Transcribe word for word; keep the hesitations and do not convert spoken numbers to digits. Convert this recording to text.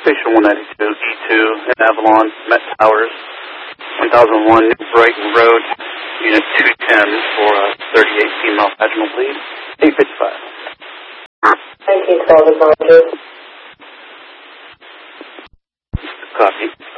Station one ninety-two, E two, in Avalon, Met Towers, one thousand one New Brighton Road, Unit two ten for a thirty-eight female vaginal bleed, eight fifty-five. nineteen twelve is on. Copy.